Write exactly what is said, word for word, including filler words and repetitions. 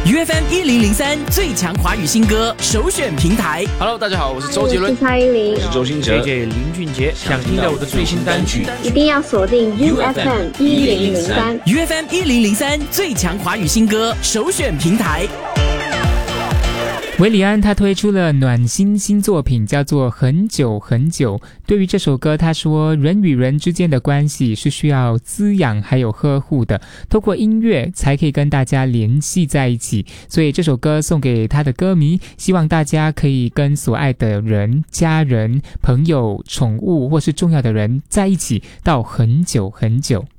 U F M 一零零三最强华语新歌首选平台。 Hello， 大家好，我是周杰伦， 我是蔡依林， 我是周兴哲 ，J J 林俊杰。想听到我的最新单曲， 一定要锁定 U F M 一零零三 U F M 一零零三最强华语新歌首选平台。 韦礼安他推出了暖心新作品，叫做《很久很久》。对于这首歌，他说人与人之间的关系是需要滋养还有呵护的，透过音乐才可以跟大家联系在一起。所以这首歌送给他的歌迷，希望大家可以跟所爱的人、家人、朋友、宠物或是重要的人在一起到很久很久。